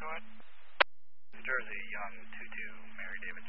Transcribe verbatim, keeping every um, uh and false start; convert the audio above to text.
Go ahead. New Jersey, Young, two two, Mary David